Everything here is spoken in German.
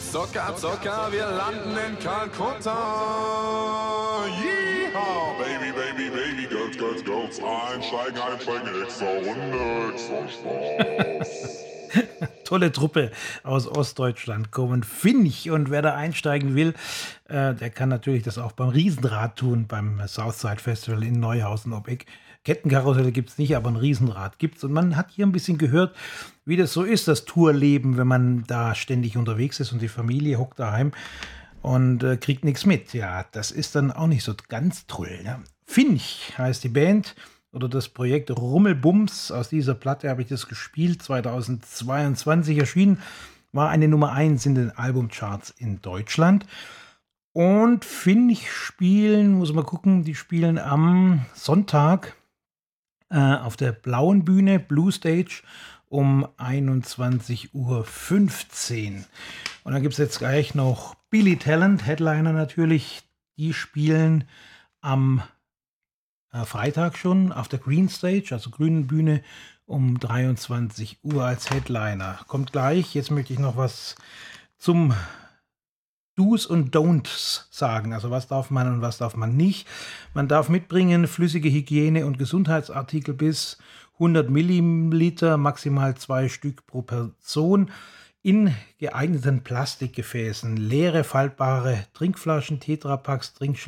Zucker, Zucker, wir landen in Kalkutta. Yeehaw! Baby, Baby, Baby, Girls, Girls, Girls. Einsteigen, einsteigen, extra Runde, extra Spaß. Tolle Truppe aus Ostdeutschland kommen, Finch. Und wer da einsteigen will, der kann natürlich das auch beim Riesenrad tun, beim Southside Festival in Neuhausen-Oppeck. Kettenkarusselle gibt es nicht, aber ein Riesenrad gibt es. Und man hat hier ein bisschen gehört, wie das so ist, das Tourleben, wenn man da ständig unterwegs ist und die Familie hockt daheim und kriegt nichts mit. Ja, das ist dann auch nicht so ganz toll. Ne? Finch heißt die Band oder das Projekt Rummelbums. Aus dieser Platte habe ich das gespielt, 2022 erschienen, war eine Nummer 1 in den Albumcharts in Deutschland. Und Finch spielen, muss man gucken, die spielen am Sonntag auf der blauen Bühne, Blue Stage, um 21:15 Uhr. Und dann gibt es jetzt gleich noch Billy Talent, Headliner natürlich. Die spielen am Freitag schon auf der Green Stage, also grünen Bühne, um 23 Uhr als Headliner. Kommt gleich. Jetzt möchte ich noch was zum Do's und Don'ts sagen. Also was darf man und was darf man nicht. Man darf mitbringen flüssige Hygiene- und Gesundheitsartikel bis 100 Milliliter, maximal 2 Stück pro Person. In geeigneten Plastikgefäßen, leere faltbare Trinkflaschen, Tetrapacks,